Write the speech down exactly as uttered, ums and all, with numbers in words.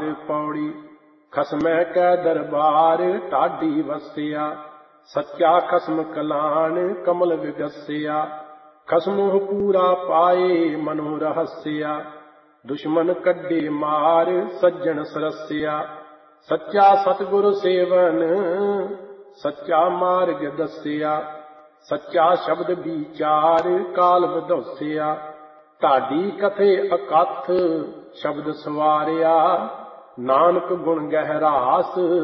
पौड़ी। खसमै कै दरबार ढाडी वसिया, सच्चा खसम कलान कमल विगसिया। खसमुह पूरा पाए मनो रहस्या, दुश्मन कड्डे मार सज्जन सरस्या। सच्चा सतगुर सेवन सच्चा मार्ग दसिया, सच्चा शब्द विचार काल बदौसिया। ढाडी कथे अकथ शब्द सवारिया, नानक गुण गहरास